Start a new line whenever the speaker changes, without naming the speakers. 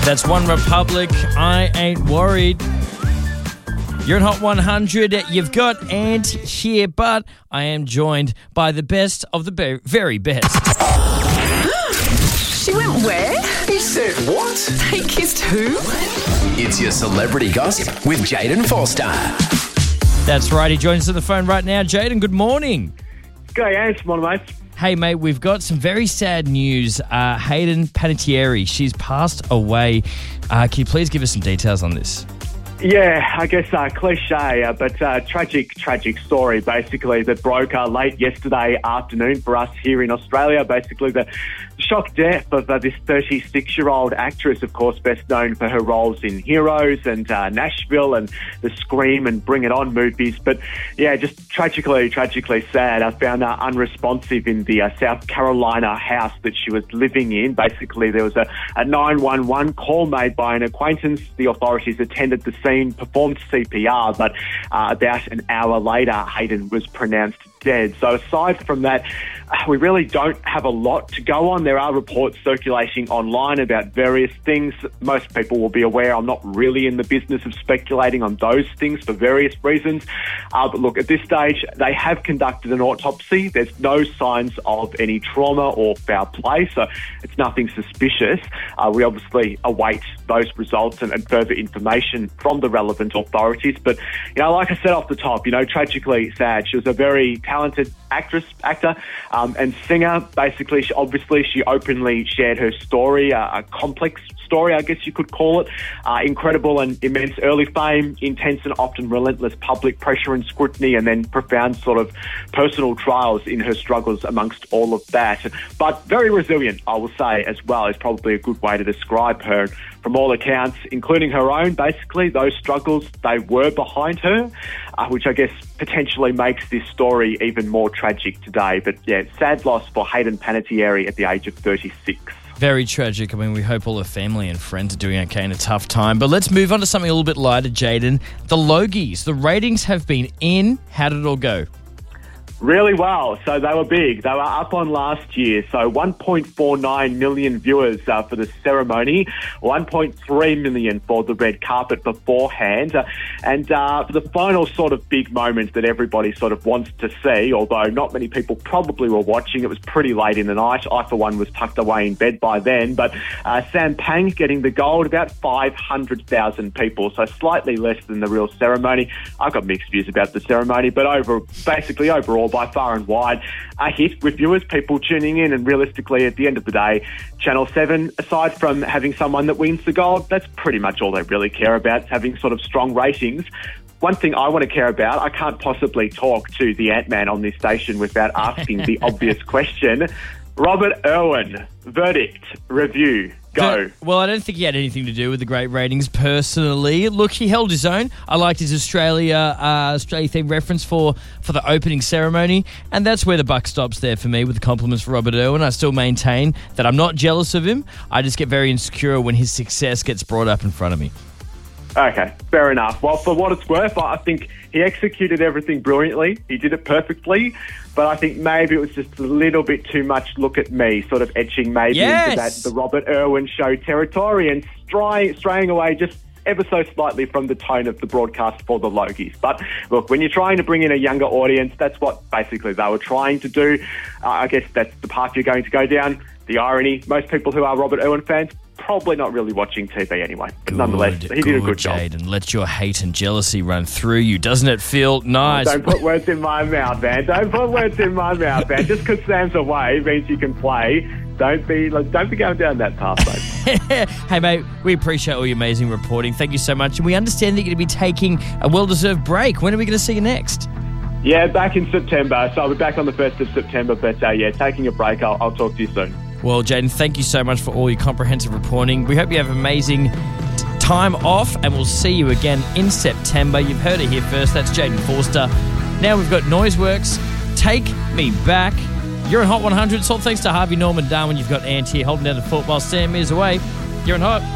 That's One Republic, I Ain't Worried. You're in Hot 100. You've got Ant here, but I am joined by the best of the very best.
She went where?
He said what?
They kissed who?
It's your celebrity gossip with Jaden Forster.
That's right. He joins us on the phone right now. Jaden, good morning.
G'day, Ant. Morning, mate.
Hey, mate, we've got some very sad news. Hayden Panettiere, she's passed away. Can you please give us some details on this?
Yeah, I guess cliche, but tragic story, basically, that broke late yesterday afternoon for us here in Australia. Basically, the shock death of this 36-year-old actress, of course, best known for her roles in Heroes and Nashville and the Scream and Bring It On movies. But, yeah, just tragically sad. I found her unresponsive in the South Carolina house that she was living in. Basically, there was a 911 call made by an acquaintance. The authorities attended the scene, performed CPR, but about an hour later, Hayden was pronounced dead. So aside from that, we really don't have a lot to go on. There are reports circulating online about various things. Most people will be aware I'm not really in the business of speculating on those things for various reasons. But look, at this stage, they have conducted an autopsy. There's no signs of any trauma or foul play, so it's nothing suspicious. We obviously await those results and further information from the relevant authorities. But, like I said off the top, tragically sad. She was a very talented actor, and singer. Basically, she openly shared her story, a complex story, I guess you could call it. Incredible and immense early fame, intense and often relentless public pressure and scrutiny, and then profound sort of personal trials in her struggles amongst all of that. But very resilient, I will say, as well, is probably a good way to describe her. From all accounts, including her own, basically, those struggles, they were behind her, which I guess potentially makes this story even more tragic today. But yeah, sad loss for Hayden Panettiere at the age of 36.
Very tragic. I mean, we hope all her family and friends are doing okay in a tough time. But let's move on to something a little bit lighter, Jaden. The Logies. The ratings have been in. How did it all go?
Really well. So they were big. They were up on last year. So 1.49 million viewers for the ceremony, 1.3 million for the red carpet beforehand. And for the final sort of big moment that everybody sort of wants to see, although not many people probably were watching, it was pretty late in the night. I, for one, was tucked away in bed by then. But Sam Pang getting the gold, about 500,000 people, so slightly less than the real ceremony. I've got mixed views about the ceremony, but overall, by far and wide, a hit with viewers, people tuning in, and realistically, at the end of the day, Channel 7, aside from having someone that wins the gold, that's pretty much all they really care about, having sort of strong ratings. One thing I want to care about, I can't possibly talk to the Ant-Man on this station without asking the obvious question. Robert Irwin, verdict, review. Go.
Well, I don't think he had anything to do with the great ratings personally. Look, he held his own. I liked his Australia-themed reference for the opening ceremony, and that's where the buck stops there for me with the compliments for Robert Irwin. I still maintain that I'm not jealous of him. I just get very insecure when his success gets brought up in front of me.
Okay, fair enough. Well, for what it's worth, I think he executed everything brilliantly. He did it perfectly. But I think maybe it was just a little bit too much look at me, sort of etching maybe into the Robert Irwin show territory and straying away just ever so slightly from the tone of the broadcast for the Logies. But look, when you're trying to bring in a younger audience, that's what basically they were trying to do. I guess that's the path you're going to go down. The irony, most people who are Robert Irwin fans probably not really watching TV anyway. But nonetheless, he did a good job.
And let your hate and jealousy run through you. Doesn't it feel nice?
Don't put words in my mouth, man. Don't put words in my mouth, man. Just because Sam's away means you can play. Don't be going down that path, mate.
Hey, mate, we appreciate all your amazing reporting. Thank you so much. And we understand that you're going to be taking a well-deserved break. When are we going to see you next?
Yeah, back in September. So I'll be back on the 1st of September. But, taking a break. I'll talk to you soon.
Well, Jaden, thank you so much for all your comprehensive reporting. We hope you have amazing time off, and we'll see you again in September. You've heard it here first. That's Jaden Forster. Now we've got Noiseworks, Take Me Back. You're in Hot 100. It's all thanks to Harvey Norman Darwin. You've got Ant here holding down the fort while Sam is away. You're in Hot.